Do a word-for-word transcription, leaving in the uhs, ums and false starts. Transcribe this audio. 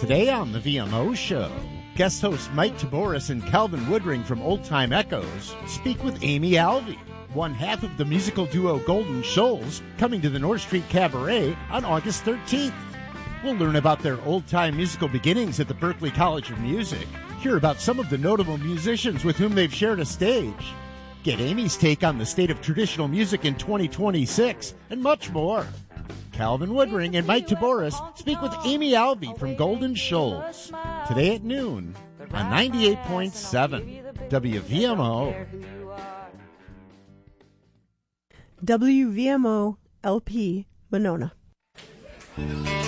Today on the V M O Show, guest hosts Mike Taboris and Calvin Woodring from Old Time Echoes speak with Amy Alvey, one half of the musical duo Golden Shoals, coming to the North Street Cabaret on August thirteenth. We'll learn about their old-time musical beginnings at the Berklee College of Music, hear about some of the notable musicians with whom they've shared a stage, get Amy's take on the state of traditional music in twenty twenty-six, and much more. Calvin Woodring and Mike Taboris speak with Amy Alvey from Golden Shoals today at noon on ninety-eight point seven W V M O. W V M O L P Monona.